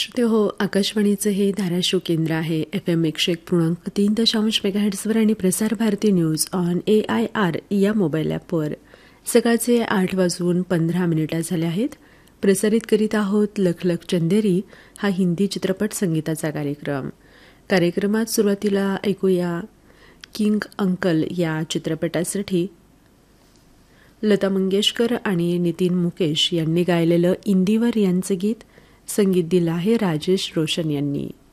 श्रोतेहो, आकाशवाणीचं हे धाराशिव केंद्र आहे. FM 101.3 मेगाहर्ट्झवर आणि Prasar Bharati news on AIR या मोबाईल ॲपवर सकाळचे 8:15 झाले आहेत. प्रसारित करीत आहोत लख लख चंदेरी हा हिंदी चित्रपट संगीताचा कार्यक्रम. कार्यक्रमात सुरुवातीला ऐकूया किंग अंकल या चित्रपटासाठी लता मंगेशकर आणि नितीन मुकेश यांनी गायलेलं इंदिवर यांचं गीत. संगीत दिलं आहे राजेश रोशन यांनी.